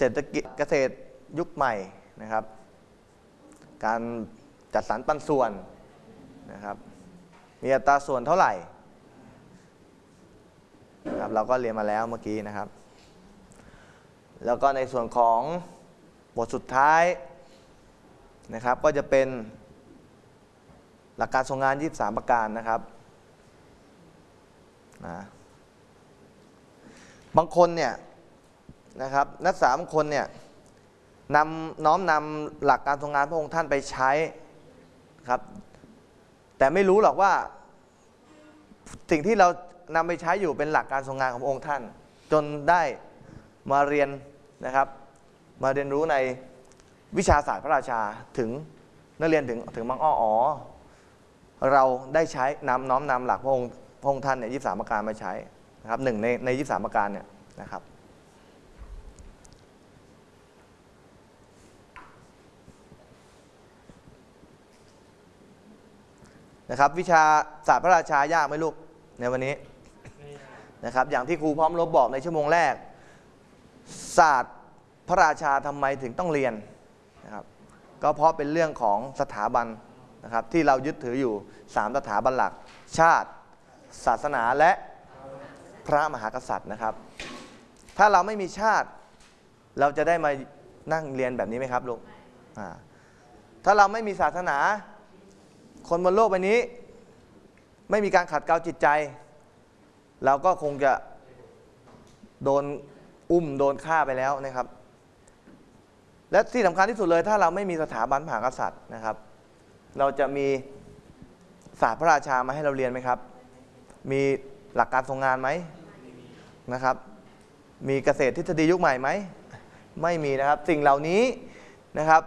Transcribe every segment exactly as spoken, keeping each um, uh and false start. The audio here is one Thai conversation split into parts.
เศรษฐกิจเกษตรยุคใหม่นะครับการจัดสรรปันส่วนนะครับมีอัตราส่วนเท่าไหร่นะครับเราก็เรียนมาแล้วเมื่อกี้นะครับแล้วก็ในส่วนของบทสุดท้ายนะครับก็จะเป็นหลักการทรงงานยี่สิบสามประการนะครับนะบางคนเนี่ยนะครับนักศึกษาบางคนเนี่ยนำน้อมนำหลักการทรงงานพระองค์ท่านไปใช้ครับแต่ไม่รู้หรอกว่าสิ่งที่เรานำไปใช้อยู่เป็นหลักการทรงงานของพระองค์ท่านจนได้มาเรียนนะครับมาเรียนรู้ในวิชาศาสตร์พระราชาถึงนักเรียนถึงถึงบางอ้ออ๋อเราได้ใช้นำน้อมนำหลักพระองค์พระองค์ท่านเนี่ยยี่สิบสามประการมาใช้นะครับหนึ่งในในยี่สิบสามประการเนี่ยนะครับนะครับวิชาศาสตร์พระราชายากไหมลูกในวันนี้นะครับอย่างที่ครูพร้อมรบบอกในชั่วโมงแรกศาสตร์พระราชาทำไมถึงต้องเรียนนะครับก็เพราะเป็นเรื่องของสถาบันนะครับที่เรายึดถืออยู่สามสถาบันหลักชาติศาสนาและพระมหากษัตริย์นะครับถ้าเราไม่มีชาติเราจะได้มานั่งเรียนแบบนี้ไหมครับลูกถ้าเราไม่มีศาสนาคนบนโลกใบนี้ไม่มีการขัดเกลาจิตใจเราก็คงจะโดนอุ้มโดนฆ่าไปแล้วนะครับและที่สำคัญที่สุดเลยถ้าเราไม่มีสถาบันมหากษัตริย์นะครับเราจะมีศาสตร์พระราชามาให้เราเรียนไหมครับมีหลักการทรงงานไหมนะครับมีเกษตรทฤษฎียุคใหม่ไหมไม่มีนะครับสิ่งเหล่านี้นะครับ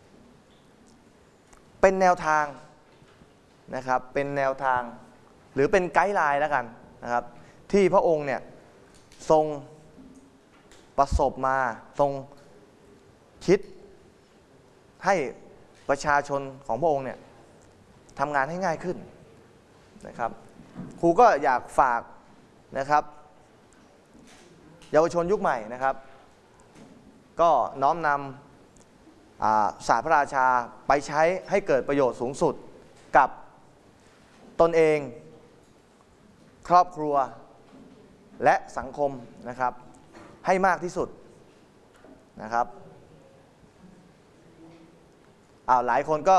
เป็นแนวทางนะครับเป็นแนวทางหรือเป็นไกด์ไลน์แล้วกันนะครับที่พระองค์เนี่ยทรงประสบมาทรงคิดให้ประชาชนของพระองค์เนี่ยทำงานให้ง่ายขึ้นนะครับครูก็อยากฝากนะครับเยาวชนยุคใหม่นะครับก็น้อมนำศาสตร์พระราชาไปใช้ให้เกิดประโยชน์สูงสุดกับตนเองครอบครัวและสังคมนะครับให้มากที่สุดนะครับอ้าวหลายคนก็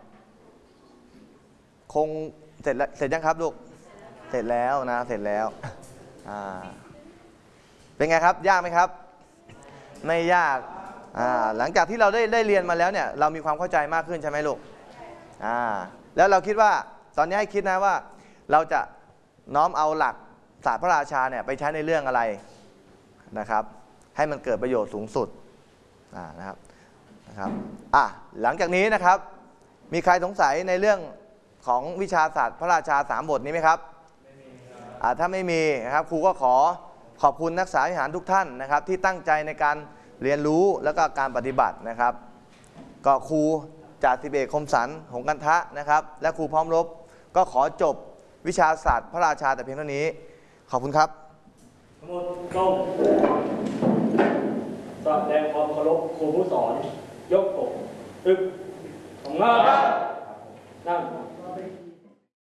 คงเสร็จแล้วเสร็จยังครับลูกเสร็จแล้วนะเสร็จแล้วอ่าเป็นไงครับยากไหมครับไม่ยากอ่าหลังจากที่เราได้ได้เรียนมาแล้วเนี่ยเรามีความเข้าใจมากขึ้นใช่ไหมลูกอ่าแล้วเราคิดว่าตอนนี้ให้คิดนะว่าเราจะน้อมเอาหลักศาสตร์พระราชาเนี่ยไปใช้ในเรื่องอะไรนะครับให้มันเกิดประโยชน์สูงสุดอ่านะครับนะครับอ่ะหลังจากนี้นะครับมีใครสงสัยในเรื่องของวิชาศาสตร์พระราชาสามบทนี้ไหมครับไม่มีครับอ่าถ้าไม่มีนะครับครูก็ขอขอบคุณนักศึกษาวิหารทุกท่านนะครับที่ตั้งใจในการเรียนรู้แล้วก็การปฏิบัตินะครับก็ครูจ่าสิบเอกคมสันหงส์กันทะนะครับและครูพร้อมรบก็ขอจบวิชาศาสตร์พระราชาแต่เพียงเท่านี้ขอบคุณครับทั้งหมดตรงแสดงความเคารพครูผู้สอนยกอกตึกของเรานั่ง